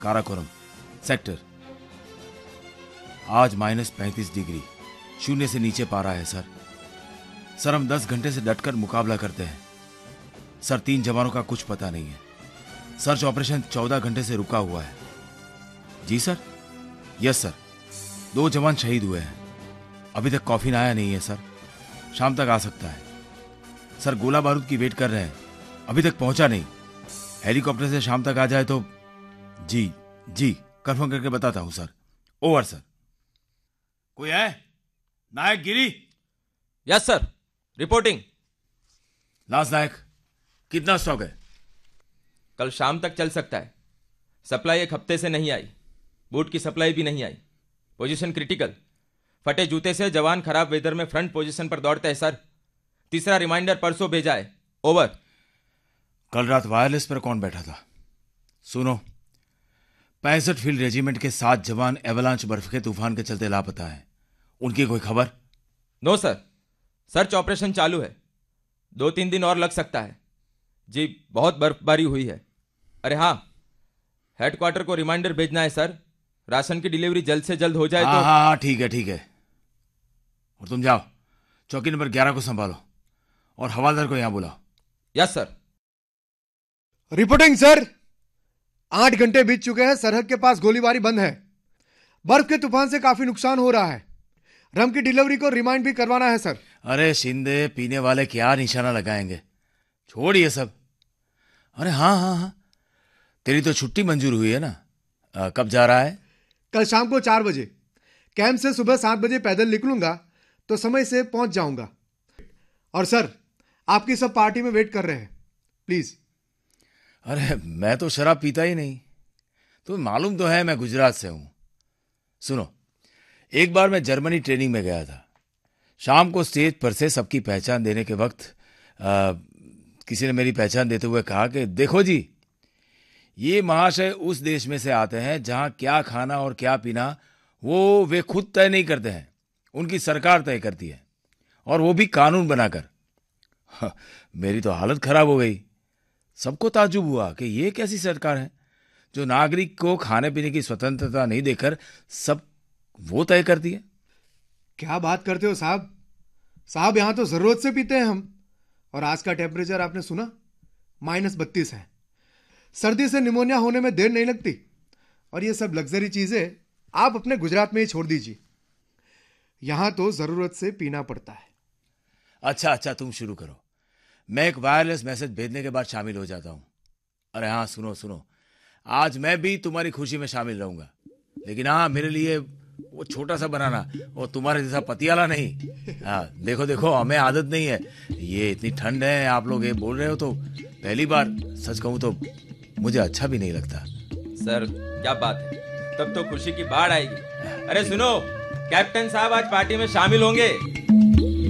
Karakoram sector. आज -35 degree, शून्य से नीचे पारा है सर। सर हम 10 घंटे से डटकर मुकाबला करते हैं सर। 3 जवानों का कुछ पता नहीं है। सर्च ऑपरेशन 14 घंटे से रुका हुआ है। जी सर। Yes sir. 2 जवान शहीद हुए हैं। अभी तक कॉफिन आया नहीं है सर। शाम तक आ सकता है सर। गोला बारूद की वेट कर रहे हैं, अभी तक पहुंचा नहीं। हेलीकॉप्टर से शाम तक आ जाए तो। जी जी, कंफर्म करके बताता हूं सर। Over sir. कोई है? नायक गिरी। Yes sir, reporting. लास्ट नायक, कितना स्टॉक है? कल शाम तक चल सकता है। सप्लाई 1 हफ्ते से नहीं आई। बूट की सप्लाई भी नहीं आई। Position critical. फटे जूते से जवान खराब वेदर में फ्रंट पोजीशन पर दौड़ते हैं सर। तीसरा रिमाइंडर परसों भेजा है। ओवर। कल रात वायरलेस पर कौन बैठा था? सुनो, 65 फील्ड रेजिमेंट के 7 जवान एवलांच बर्फ के तूफान के चलते लापता हैं। उनकी कोई खबर? नो सर, सर्च ऑपरेशन चालू है। 2-3 दिन और लग सकता है जी, बहुत बर्फबारी हुई है। अरे हाँ, हेडक्वार्टर को रिमाइंडर भेजना है सर। राशन की डिलीवरी जल्द से जल्द हो जाए तो। हाँ, ठीक है ठीक है। और तुम जाओ, चौकी नंबर 11 को संभालो और हवालदार को यहां बुलाओ। Yes sir. Reporting sir. 8 घंटे बीत चुके हैं, सरहद के पास गोलीबारी बंद है। बर्फ के तूफान से काफी नुकसान हो रहा है। रम की डिलीवरी को रिमाइंड भी करवाना है सर। अरे शिंदे, पीने वाले क्या निशाना लगाएंगे, छोड़ ये सब। अरे हाँ, तेरी तो छुट्टी मंजूर हुई है ना? कब जा रहा है? कल शाम को 4 बजे। कैंप से सुबह 7 बजे पैदल निकलूंगा तो समय से पहुंच जाऊंगा। और सर, आपकी सब पार्टी में वेट कर रहे हैं, प्लीज। अरे मैं तो शराब पीता ही नहीं, तुम्हें मालूम तो है मैं गुजरात से हूं। सुनो, एक बार मैं जर्मनी ट्रेनिंग में गया था। शाम को स्टेज पर से सबकी पहचान देने के वक्त किसी ने मेरी पहचान देते हुए कहा कि देखो जी, ये महाशय उस देश में से आते हैं जहां क्या खाना और क्या पीना वो वे खुद तय नहीं करते हैं, उनकी सरकार तय करती है, और वो भी कानून बनाकर। मेरी तो हालत खराब हो गई। सबको ताज्जुब हुआ कि ये कैसी सरकार है जो नागरिक को खाने पीने की स्वतंत्रता नहीं देकर सब वो तय करती है। क्या बात करते हो साहब? साहब, यहां तो जरूरत से पीते हैं हम। और आज का टेम्परेचर आपने सुना? -32 है। सर्दी से निमोनिया होने में देर नहीं लगती। और ये सब लग्जरी चीजें आप अपने गुजरात में ही छोड़ दीजिए। यहां तो जरूरत से पीना पड़ता है। अच्छा, तुम शुरू करो। मैं एक वायरलेस मैसेज भेजने के बाद शामिल हो जाता हूं। अरे हाँ, सुनो, आज मैं भी तुम्हारी खुशी में शामिल रहूंगा, लेकिन हाँ, मेरे लिए वो छोटा सा बनाना, और तुम्हारे जैसा पतियाला नहीं। हाँ, देखो हमें आदत नहीं है। ये इतनी ठंड है, आप लोग ये बोल रहे हो तो पहली बार। सच कहूं तो मुझे अच्छा भी नहीं लगता। सर क्या बात है, तब तो खुशी की बाढ़ आएगी। अरे सुनो, कैप्टन साहब आज पार्टी में शामिल होंगे।